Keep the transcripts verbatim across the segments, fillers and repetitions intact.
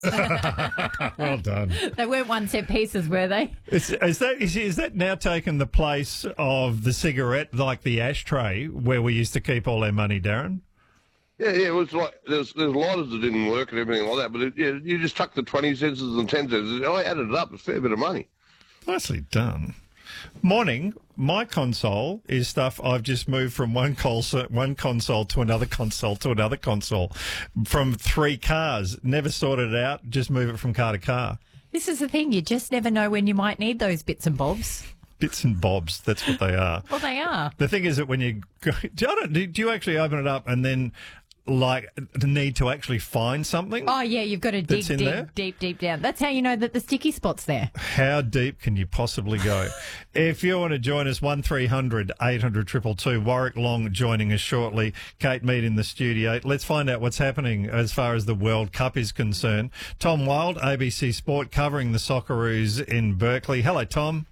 Well done. They weren't one cent pieces, were they? Is, is that is, is that now taken the place of the cigarette, like the ashtray, where we used to keep all our money, Darren? Yeah, yeah, it was like there's there's lighters that didn't work and everything like that, but it, yeah, you just tuck the twenty cents and ten cents. I added it up, a fair bit of money. Nicely done. Morning. My console is stuff I've just moved from one console, one console to another console to another console, from three cars. Never sorted it out. Just move it from car to car. This is the thing. You just never know when you might need those bits and bobs. Bits and bobs. That's what they are. Well, they are. The thing is that when you go, do you, do you actually open it up and then, like, the need to actually find something? Oh, yeah, you've got to dig in deep, there? deep, deep down. That's how you know that the sticky spot's there. How deep can you possibly go? If you want to join us, one three hundred eight hundred two two two. Warwick Long joining us shortly. Kate Mead in the studio. Let's find out what's happening as far as the World Cup is concerned. Tom Wild, A B C Sport, covering the Socceroos in Berkeley. Hello, Tom.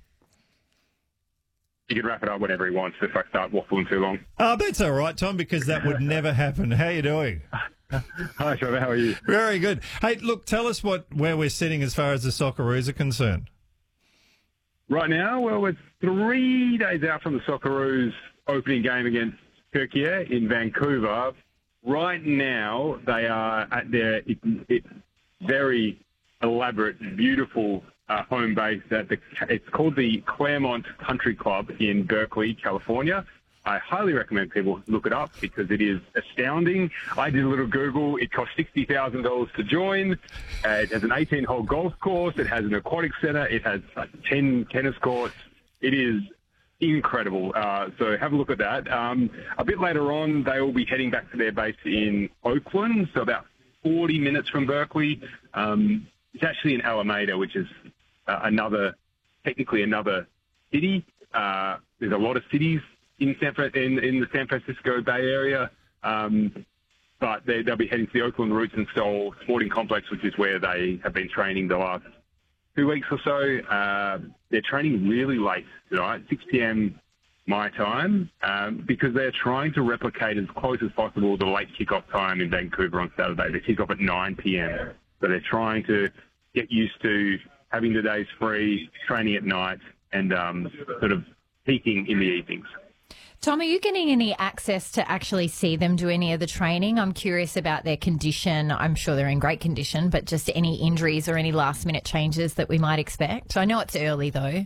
You can wrap it up whenever he wants if I start waffling too long. Oh, that's all right, Tom, because that would never happen. How are you doing? Hi, Trevor. How are you? Very good. Hey, look, tell us what where we're sitting as far as the Socceroos are concerned. Right now, well, we're three days out from the Socceroos opening game against Turkey in Vancouver. Right now, they are at their it, it, very elaborate, beautiful uh, home base. At the, it's called the Claremont Country Club in Berkeley, California. I highly recommend people look it up because it is astounding. I did a little Google. It costs sixty thousand dollars to join. Uh, it has an eighteen-hole golf course. It has an aquatic center. It has uh, ten tennis courts. It is incredible. Uh, so have a look at that. Um, a bit later on, they will be heading back to their base in Oakland, so about forty minutes from Berkeley. Um, it's actually in Alameda, which is uh, another, technically another city. Uh, there's a lot of cities in San in, in the San Francisco Bay Area, um, but they, they'll be heading to the Oakland Roots and Soul Sporting Complex, which is where they have been training the last two weeks or so. Uh, they're training really late tonight, six p.m. my time, um, because they're trying to replicate as close as possible the late kickoff time in Vancouver on Saturday. They kick off at nine p.m. So they're trying to get used to having the days free, training at night, and um, sort of peaking in the evenings. Tom, are you getting any access to actually see them do any of the training? I'm curious about their condition. I'm sure they're in great condition, but just any injuries or any last-minute changes that we might expect? I know it's early, though.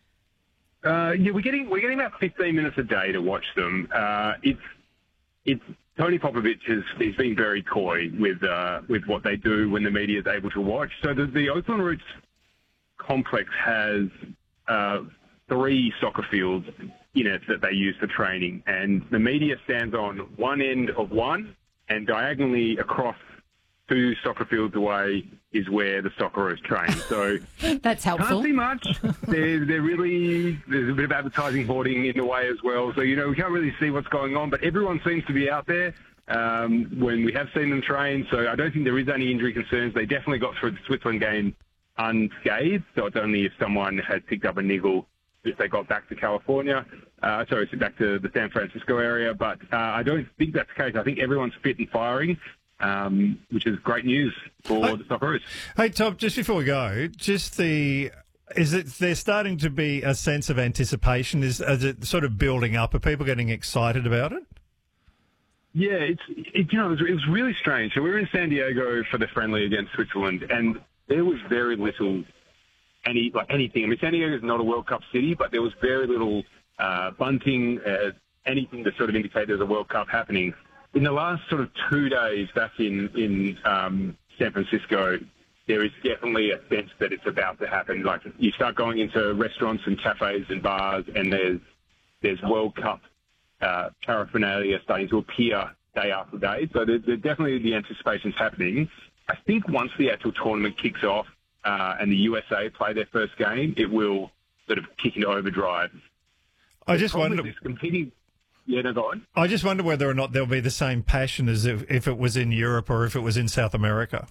Uh, yeah, we're getting we're getting about fifteen minutes a day to watch them. Uh, it's it's Tony Popovich has he's been very coy with uh, with what they do when the media is able to watch. So the, the Oakland Roots complex has uh, three soccer fields in it that they use for training, and the media stands on one end of one, and diagonally across two soccer fields away is where the Socceroos train. So that's helpful. Can't see much. They're, they're really, there's a bit of advertising hoarding in the way as well. So, you know, we can't really see what's going on, but everyone seems to be out there um, when we have seen them train. So I don't think there is any injury concerns. They definitely got through the Switzerland game unscathed. So it's only if someone had picked up a niggle if they got back to California, uh, sorry, back to the San Francisco area. But uh, I don't think that's the case. I think everyone's fit and firing. Um, which is great news for hey, the Socceroos. Hey, Tom, just before we go, just the is it there starting to be a sense of anticipation? Is, is it sort of building up? Are people getting excited about it? Yeah, it's it, you know it was, it was really strange. So we were in San Diego for the friendly against Switzerland, and there was very little any like anything. I mean, San Diego is not a World Cup city, but there was very little uh, bunting, uh, anything to sort of indicate there's a World Cup happening. In the last sort of two days back in, in um, San Francisco, there is definitely a sense that it's about to happen. Like, you start going into restaurants and cafes and bars, and there's there's World Cup uh, paraphernalia starting to appear day after day. So there's, there's definitely the anticipation's happening. I think once the actual tournament kicks off uh, and the U S A play their first game, it will sort of kick into overdrive. I just wonder... This competing... Yeah, no, go on. I just wonder whether or not there'll be the same passion as if, if it was in Europe or if it was in South America.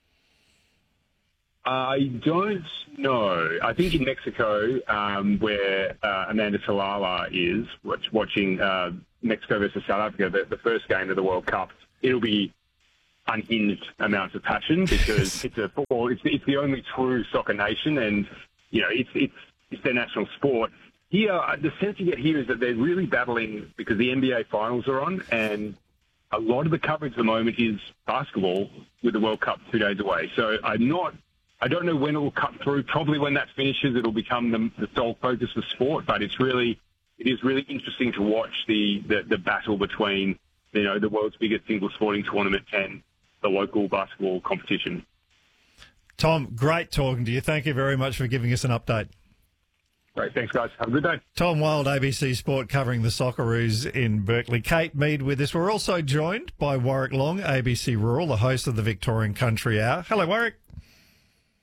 I don't know. I think in Mexico, um, where uh, Amanda Talala is, watching uh, Mexico versus South Africa, the, the first game of the World Cup, it'll be unhinged amounts of passion because it's a football. It's, it's the only true soccer nation, and you know it's it's it's their national sport. Here, the sense you get here is that they're really battling because the N B A finals are on, and a lot of the coverage at the moment is basketball with the World Cup two days away. So I'm not. I don't know when it will cut through. Probably when that finishes, it'll become the, the sole focus of sport. But it's really, it is really interesting to watch the, the, the battle between, you know, the world's biggest single sporting tournament and the local basketball competition. Tom, great talking to you. Thank you very much for giving us an update. Great. Thanks, guys. Have a good day. Tom Wild, A B C Sport, covering the Socceroos in Berkeley. Kate Mead with us. We're also joined by Warwick Long, A B C Rural, the host of the Victorian Country Hour. Hello, Warwick.